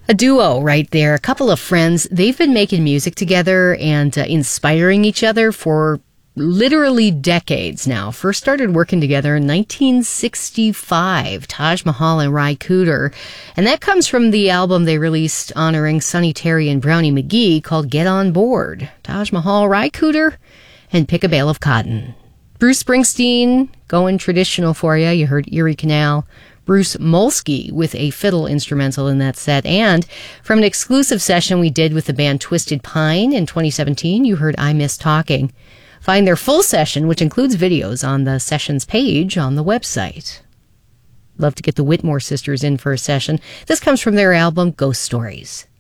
A duo right there, a couple of friends. They've been making music together and inspiring each other for literally decades now. First started working together in 1965, Taj Mahal and Ry Cooder. And that comes from the album they released honoring Sonny Terry and Brownie McGhee called Get On Board. Taj Mahal, Ry Cooder, and Pick a Bale of Cotton. Bruce Springsteen, going traditional for you. You heard Erie Canal. Bruce Molsky with a fiddle instrumental in that set. And from an exclusive session we did with the band Twisted Pine in 2017, you heard I Miss Talking. Find their full session, which includes videos, on the sessions page on the website. Love to get the Whitmore sisters in for a session. This comes from their album Ghost Stories.